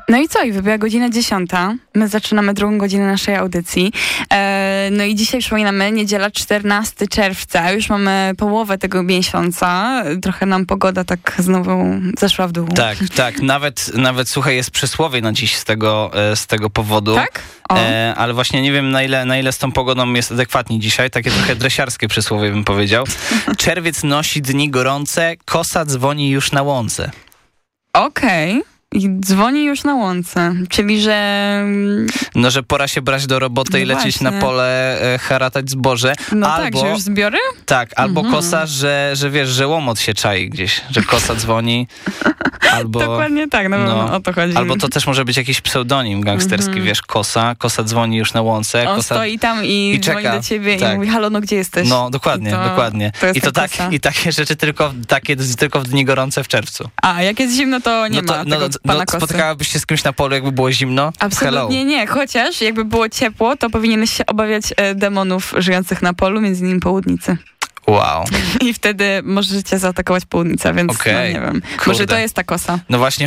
No i co? I wybiła godzina 10. My zaczynamy drugą godzinę naszej audycji. No i dzisiaj przypominamy, niedziela 14 czerwca. Już mamy połowę tego miesiąca. Trochę nam pogoda tak znowu zeszła w dół. Tak. Nawet słuchaj, jest przysłowie na dziś z tego powodu. Tak? Ale właśnie nie wiem, na ile z tą pogodą jest adekwatnie dzisiaj. Takie trochę dresiarskie przysłowie bym powiedział. Czerwiec nosi dni gorące, kosa dzwoni już na łące. Okej. I dzwoni już na łące, czyli że... No, że pora się brać do roboty i lecieć na pole, haratać zboże. No albo, tak, że już zbiory? Tak, albo kosa, że wiesz, że łomot się czai gdzieś, że kosa dzwoni. Albo, dokładnie tak, no o to chodzi. Albo to też może być jakiś pseudonim gangsterski, wiesz, kosa dzwoni już na łące. On stoi tam i dzwoni czeka do ciebie i mówi, halo, no gdzie jesteś? No, dokładnie. To jest I takie rzeczy tylko w dni gorące w czerwcu. A jak jest zimno, to nie ma tego pana kosy. Spotkałabyś się z kimś na polu, jakby było zimno? Absolutnie nie, chociaż jakby było ciepło, to powinieneś się obawiać demonów żyjących na polu, między innymi południcy. Wow. I wtedy może cię zaatakować południca, więc no nie wiem. Kurde. Może to jest ta kosa. No właśnie,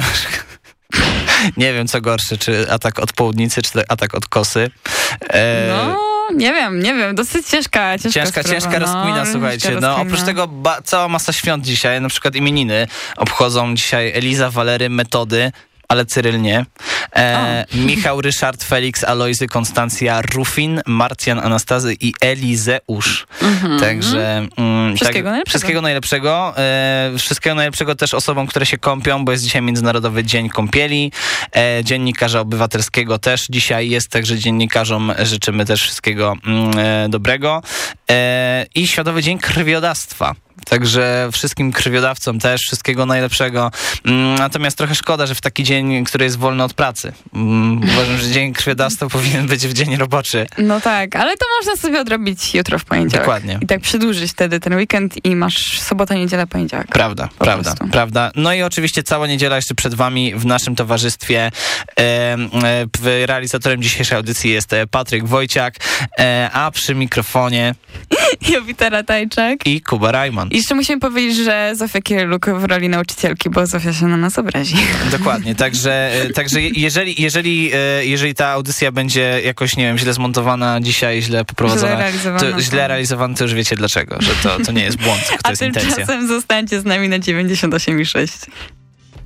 nie wiem co gorsze, czy atak od południcy, czy atak od kosy. Nie wiem, dosyć ciężka rozkmina, słuchajcie. Oprócz tego cała masa świąt dzisiaj, na przykład imieniny obchodzą dzisiaj Eliza, Walery, Metody, ale Cyryl nie. Michał, Ryszard, Felix, Alojzy, Konstancja, Rufin, Marcjan, Anastazy i Elizeusz. Także wszystkiego najlepszego. Wszystkiego najlepszego też osobom, które się kąpią, bo jest dzisiaj Międzynarodowy Dzień Kąpieli. Dziennikarza obywatelskiego też dzisiaj jest, także dziennikarzom życzymy też wszystkiego dobrego. I Światowy Dzień Krwiodawstwa. Także wszystkim krwiodawcom też wszystkiego najlepszego. Natomiast trochę szkoda, że w taki dzień, który jest wolny od pracy. Uważam, że Dzień Krwiodawstwa powinien być w dzień roboczy. No tak, ale to można sobie odrobić jutro w poniedziałek. Dokładnie. I tak przedłużyć wtedy ten weekend i masz sobota, niedziela, poniedziałek. Prawda. No i oczywiście cała niedziela jeszcze przed wami w naszym towarzystwie. Realizatorem dzisiejszej audycji jest Patryk Wojciak, a przy mikrofonie Jowita Ratajczak i Kuba Rajman. I jeszcze musimy powiedzieć, że Zofia Kierluk w roli nauczycielki, bo Zofia się na nas obrazi. Dokładnie, także jeżeli ta audycja będzie jakoś, nie wiem, źle zmontowana dzisiaj, źle poprowadzona, źle realizowana, to już wiecie dlaczego, że to nie jest błąd, to jest intencja. A tymczasem zostańcie z nami na 98,6.